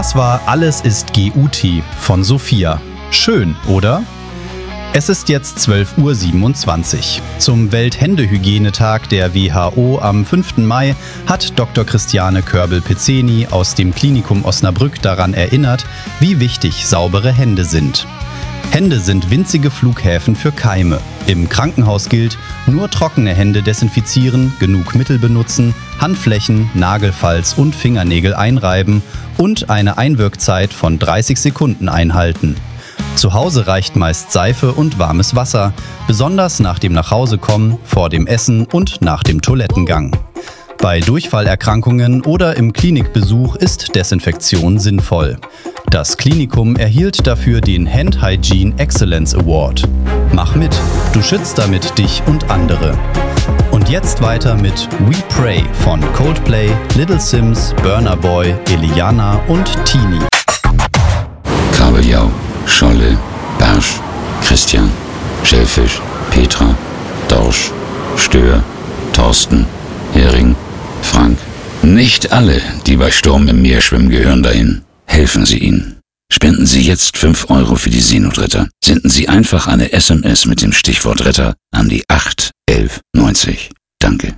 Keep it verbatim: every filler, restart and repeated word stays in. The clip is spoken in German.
Das war Alles ist G U T von Sophia. Schön, oder? Es ist jetzt zwölf Uhr siebenundzwanzig. Zum Welthändehygienetag der W H O am fünften Mai hat Doktor Christiane Körbel-Pezzeni aus dem Klinikum Osnabrück daran erinnert, wie wichtig saubere Hände sind. Hände sind winzige Flughäfen für Keime. Im Krankenhaus gilt, nur trockene Hände desinfizieren, genug Mittel benutzen, Handflächen, Nagelfalz und Fingernägel einreiben und eine Einwirkzeit von dreißig Sekunden einhalten. Zu Hause reicht meist Seife und warmes Wasser, besonders nach dem Nachhausekommen, vor dem Essen und nach dem Toilettengang. Bei Durchfallerkrankungen oder im Klinikbesuch ist Desinfektion sinnvoll. Das Klinikum erhielt dafür den Hand Hygiene Excellence Award. Mach mit, du schützt damit dich und andere. Und jetzt weiter mit We Pray von Coldplay, Little Sims, Burna Boy, Eliana und Tini. Kabeljau, Scholle, Barsch, Christian, Schellfisch, Petra, Dorsch, Stör, Thorsten, Hering, Frank. Nicht alle, die bei Sturm im Meer schwimmen, gehören dahin. Helfen Sie ihnen. Spenden Sie jetzt fünf Euro für die Seenotretter. Senden Sie einfach eine S M S mit dem Stichwort Retter an die acht elf neunzig. Danke.